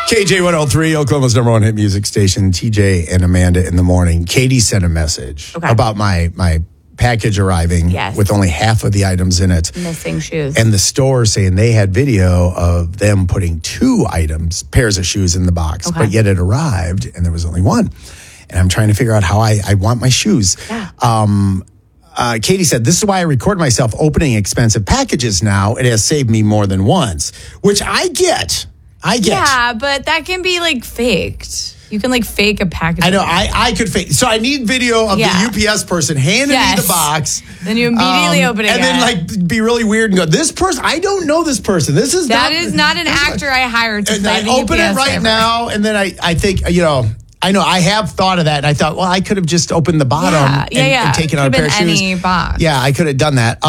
KJ103, Oklahoma's number one hit music station, TJ and Amanda in the morning. Katie sent a message about my package arriving with only half of the items in it. Missing shoes. And the store saying they had video of them putting 2 pairs of shoes in the box, but yet it arrived and there was only 1. And I'm trying to figure out how I want my shoes. Yeah. Katie said, this is why I record myself opening expensive packages now. It has saved me more than once, which I get. Yeah, but that can be like faked. You can like fake a package. I know. I could fake. So I need video of the UPS person handing me the box. Then you immediately open it. And then like be really weird and go, this person, I don't know this person. That is not an actor I hired to play the I open UPS it right driver. now. And then I think, I know I have thought of that. And I thought, well, I could have just opened the bottom and taken out a pair of shoes. Any box. Yeah, I could have done that.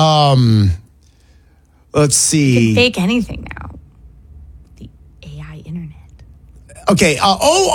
Let's see. You can fake anything now. Okay. Okay.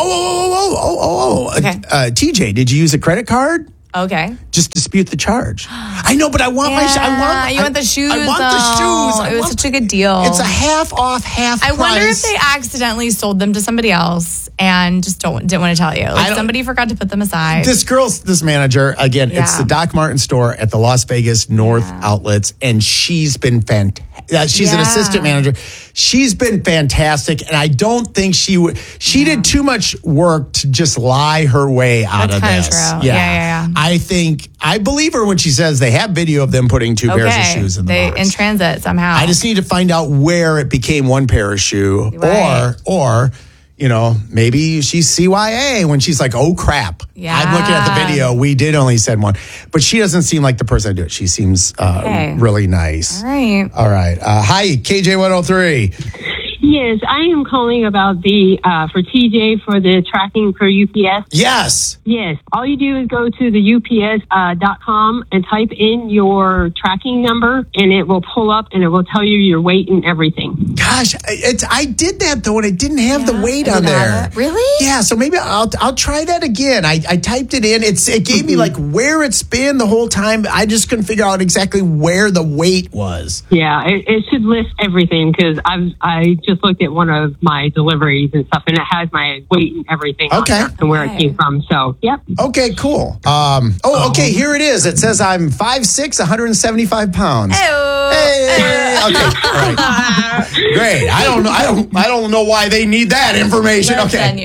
TJ, did you use a credit card? Okay. Just dispute the charge. I know, but I want my you want the shoes. I want the shoes. It was such a good deal. It's a half off, half price. I wonder if they accidentally sold them to somebody else and just didn't want to tell you. Like somebody forgot to put them aside. This manager, again, it's the Doc Martin store at the Las Vegas North Outlets, and she's been fantastic. She's an assistant manager. She's been fantastic, and I don't think she would. She did too much work to just lie her way out of this. True. Yeah. I believe her when she says they have video of them putting 2 pairs of shoes in the box. In transit somehow. I just need to find out where it became 1 pair of shoe, or maybe she's CYA when she's like, oh crap. Yeah. I'm looking at the video. We did only send 1, but she doesn't seem like the person to do it. She seems really nice. All right. Hi, KJ103. Yes, I am calling about the for TJ for the tracking for UPS. Yes. Yes. All you do is go to the UPS.com and type in your tracking number, and it will pull up and it will tell you your weight and everything. Gosh, I did that though, and it didn't have the weight on there. Really? Yeah. So maybe I'll try that again. I typed it in. It gave me like where it's been the whole time. I just couldn't figure out exactly where the weight was. Yeah, it should list everything because I just looked at one of my deliveries and stuff, and it has my weight and everything on there and where it came from. So, yep. Okay, cool. Okay, here it is. It says I'm 5'6", 175 pounds. Hey. Okay, all right. Great. I don't know why they need that information.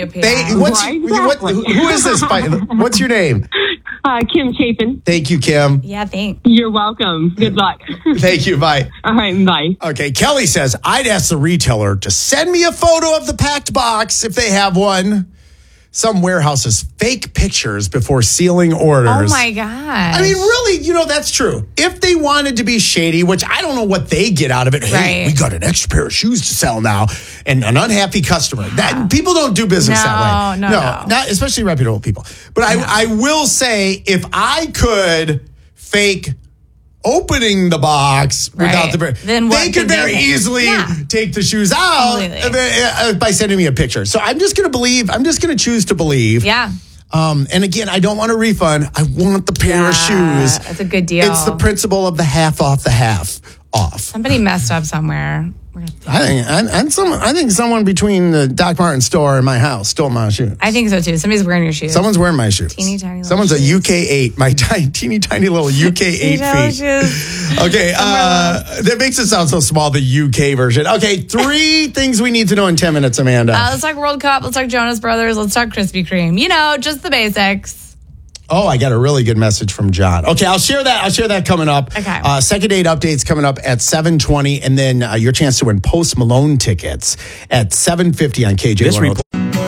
Who is this? What's your name? Kim Chapin. Thank you, Kim. Yeah, thanks. You're welcome. Good luck. Thank you. Bye. All right, bye. Okay, Kelly says, I'd ask the retailer to send me a photo of the packed box if they have one. Some warehouses fake pictures before sealing orders. Oh, my God. I mean, really, that's true. If they wanted to be shady, which I don't know what they get out of it. Hey, we got an extra pair of shoes to sell now. And an unhappy customer. That people don't do business that way. No, not especially reputable people. But I will say, if I could fake opening the box without they could very easily take the shoes out by sending me a picture. So I'm just going to choose to believe. Yeah. And again, I don't want a refund. I want the pair of shoes. That's a good deal. It's the principle of the half off the half off. Somebody messed up somewhere. I think someone between the Doc Martin store and my house stole my shoes. I think so too. Somebody's wearing your shoes. Someone's wearing my shoes. Teeny tiny. Someone's shoes. A UK8. My teeny tiny little UK8 feet. Shoes. Okay, that makes it sound so small. The UK version. Okay, 3 things we need to know in 10 minutes, Amanda. Let's talk World Cup. Let's talk Jonas Brothers. Let's talk Krispy Kreme. Just the basics. Oh, I got a really good message from John. Okay, I'll share that coming up. Okay. Second date updates coming up at 7:20, and then your chance to win Post Malone tickets at 7:50 on KJ103.